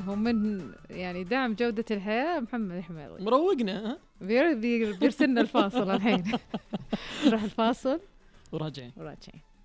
هو من يعني دعم جودة الحياة محمد الحميري مروقنا ها؟ بيرسلنا الفاصل الحين. نروح الفاصل وراجعين.